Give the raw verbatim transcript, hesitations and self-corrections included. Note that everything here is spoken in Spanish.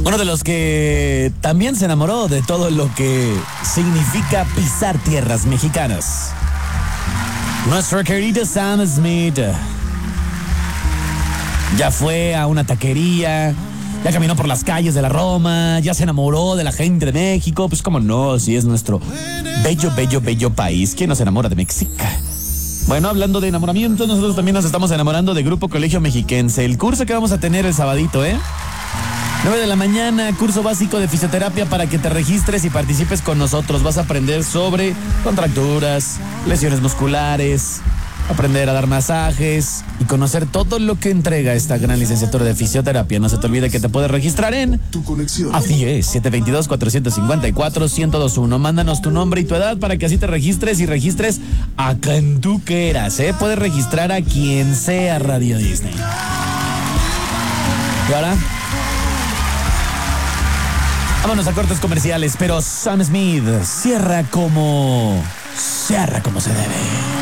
Uno de los que también se enamoró de todo lo que significa pisar tierras mexicanas. Nuestro querido Sam Smith. Ya fue a una taquería, ya caminó por las calles de la Roma, ya se enamoró de la gente de México. Pues cómo no, si es nuestro bello, bello, bello país. ¿Quién no se enamora de México? Bueno, hablando de enamoramiento, nosotros también nos estamos enamorando de Grupo Colegio Mexiquense. El curso que vamos a tener el sabadito, ¿eh? nueve de la mañana, curso básico de fisioterapia para que te registres y participes con nosotros. Vas a aprender sobre contracturas, lesiones musculares, aprender a dar masajes y conocer todo lo que entrega esta gran licenciatura de fisioterapia. No se te olvide que te puedes registrar en Tu conexión. Así es, siete dos dos, cuatro cinco cuatro, uno cero dos uno. Mándanos tu nombre y tu edad para que así te registres y registres a quien tú quieras, ¿eh? Puedes registrar a quien sea, Radio Disney. ¿Y ahora? Vámonos a cortes comerciales, pero Sam Smith cierra como... cierra como se debe.